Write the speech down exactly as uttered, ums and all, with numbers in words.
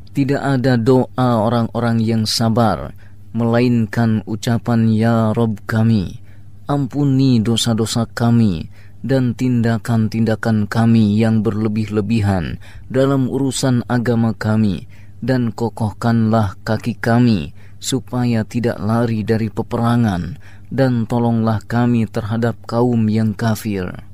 Tidak ada doa orang-orang yang sabar, melainkan ucapan Ya Rabb kami, ampuni dosa-dosa kami dan tindakan-tindakan kami yang berlebih-lebihan dalam urusan agama kami, dan kokohkanlah kaki kami supaya tidak lari dari peperangan, dan tolonglah kami terhadap kaum yang kafir.